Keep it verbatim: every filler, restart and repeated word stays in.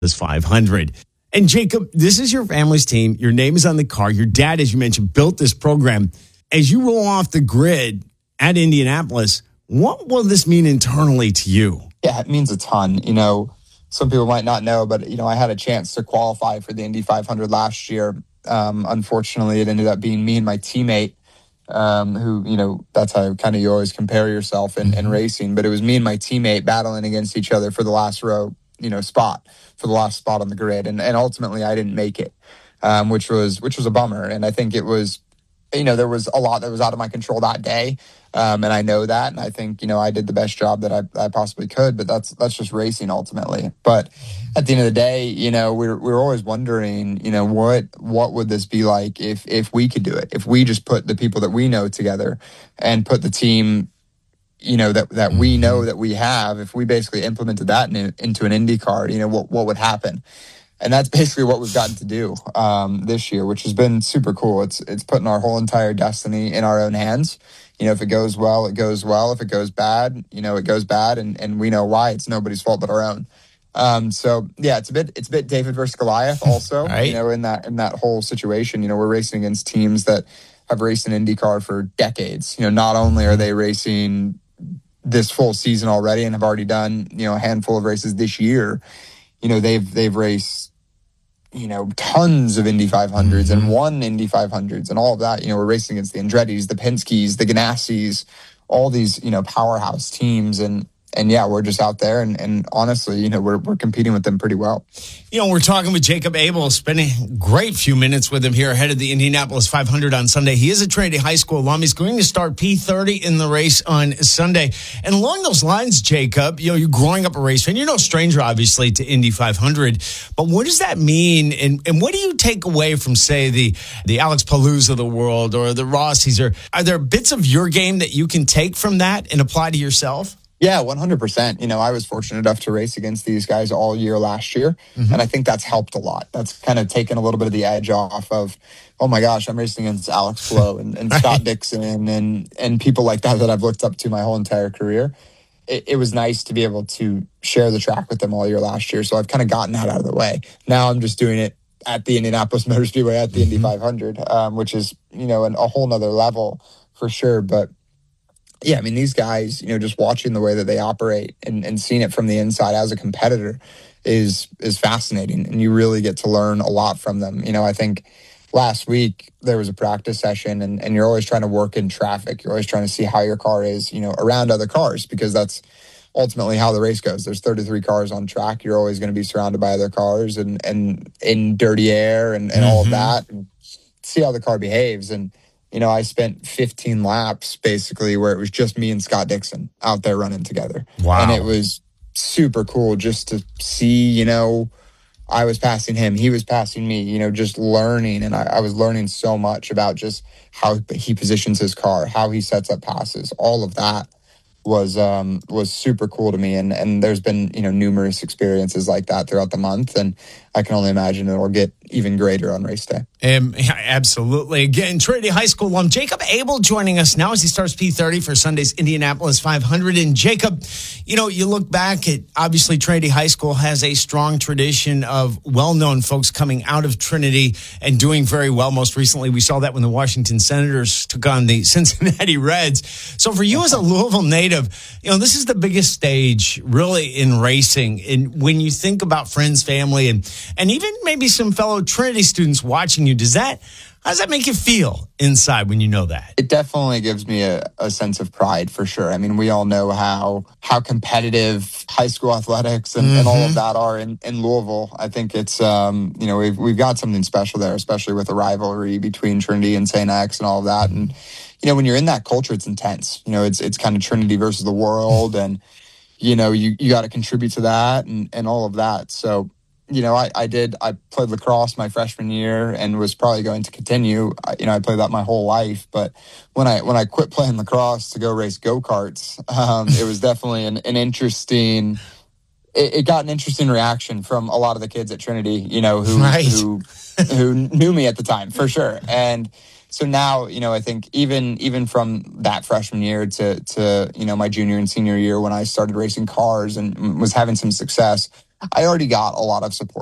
five hundred. And Jacob, this is your family's team. Your name is on the car. Your dad, as you mentioned, built this program. As you roll off the grid at Indianapolis, what will this mean internally to you? Yeah, it means a ton. You know, some people might not know, but, you know, I had a chance to qualify for the Indy five hundred last year. Um, unfortunately, it ended up being me and my teammate, um, who, you know, that's how kind of you always compare yourself in, in racing. But it was me and my teammate battling against each other for the last row, you know, spot, for the last spot on the grid. And, and ultimately, I didn't make it, um, which was which was a bummer. And I think it was, you know, there was a lot that was out of my control that day. Um, and I know that. And I think, you know, I did the best job that I, I possibly could. But that's that's just racing ultimately. But at the end of the day, you know, we're we're always wondering, you know, what what would this be like if if we could do it? If we just put the people that we know together and put the team, you know, that, that we know that we have, if we basically implemented that in, into an Indy car, you know, what, what would happen? And that's basically what we've gotten to do um, this year, which has been super cool. It's it's putting our whole entire destiny in our own hands. You know, if it goes well, it goes well. If it goes bad, you know, it goes bad, and, and we know why. It's nobody's fault but our own. Um, so yeah, it's a bit it's a bit David versus Goliath also. Right. You know, in that in that whole situation, you know, we're racing against teams that have raced an IndyCar for decades. You know, not only are they racing this full season already and have already done, you know, a handful of races this year, you know, they've they've raced, you know, tons of Indy five hundreds mm-hmm. and won Indy five hundreds and all of that. You know, we're racing against the Andretti's, the Penske's, the Ganassis, all these, you know, powerhouse teams. And And yeah, we're just out there, and, and honestly, you know, we're we're competing with them pretty well. You know, we're talking with Jacob Abel, spending a great few minutes with him here ahead of the Indianapolis five hundred on Sunday. He is a Trinity High School alum. He's going to start P thirty in the race on Sunday. And along those lines, Jacob, you know, you're growing up a race fan. You're no stranger, obviously, to Indy five hundred. But what does that mean? And, and what do you take away from, say, the the Alex Palous of the world or the Rossies? Or are there bits of your game that you can take from that and apply to yourself? Yeah, one hundred percent. You know, I was fortunate enough to race against these guys all year last year, mm-hmm. and I think that's helped a lot. That's kind of taken a little bit of the edge off of, oh my gosh, I'm racing against Alex Palou and, and Scott Dixon and and people like that that I've looked up to my whole entire career. It, it was nice to be able to share the track with them all year last year, so I've kind of gotten that out of the way. Now I'm just doing it at the Indianapolis Motor Speedway at the mm-hmm. Indy five hundred, um, which is, you know, an, a whole nother level for sure, but yeah, I mean, these guys, you know, just watching the way that they operate and, and seeing it from the inside as a competitor is is fascinating. And you really get to learn a lot from them. You know, I think last week there was a practice session and, and you're always trying to work in traffic. You're always trying to see how your car is, you know, around other cars, because that's ultimately how the race goes. There's thirty-three cars on track. You're always going to be surrounded by other cars and, and in dirty air and, and mm-hmm. all of that, and see how the car behaves. And you know, I spent fifteen laps basically where it was just me and Scott Dixon out there running together. Wow. And it was super cool just to see, you know, I was passing him, he was passing me, you know, just learning. And I, I was learning so much about just how he positions his car, how he sets up passes, all of that was um was super cool to me. And and there's been, you know, numerous experiences like that throughout the month, and I can only imagine it'll get even greater on race day. Um, yeah, absolutely. Again, Trinity High School alum Jacob Abel joining us now as he starts P thirty for Sunday's Indianapolis five hundred. And Jacob, you know, you look back at, obviously Trinity High School has a strong tradition of well-known folks coming out of Trinity and doing very well. Most recently, we saw that when the Washington Senators took on the Cincinnati Reds. So for you as a Louisville native, you know, this is the biggest stage really in racing. And when you think about friends, family, and and even maybe some fellow Trinity students watching you, does that, how does that make you feel inside when you know that? It definitely gives me a, a sense of pride for sure. I mean, we all know how how competitive high school athletics and, mm-hmm. and all of that are in, in Louisville. I think it's, um, you know, we've, we've got something special there, especially with the rivalry between Trinity and Saint X and all of that. And, you know, when you're in that culture, it's intense. You know, it's it's kind of Trinity versus the world, and, you know, you, you got to contribute to that and, and all of that. So, you know, I, I did, I played lacrosse my freshman year and was probably going to continue. I, you know, I played that my whole life. But when I when I quit playing lacrosse to go race go-karts, um, it was definitely an, an interesting, it, it got an interesting reaction from a lot of the kids at Trinity, you know, who, right. who, who knew me at the time, for sure. And so now, you know, I think even even from that freshman year to, to, you know, my junior and senior year when I started racing cars and was having some success, I already got a lot of support